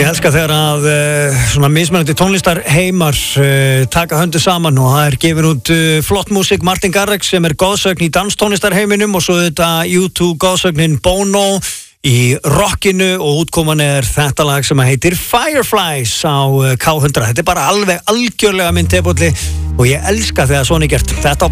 Ég elska þegar að svona mismunandi tónlistar heimar taka höndu saman og það gefin út flott músík. Martin Garrix sem goðsögn í danstónlistar heiminum og svo þetta U2 goðsögnin Bono í rockinu og útkoman þetta lag sem heitir Fireflies á K100. Þetta bara alveg algjörlega minn tepolli og ég elska þegar svona gert. Þetta á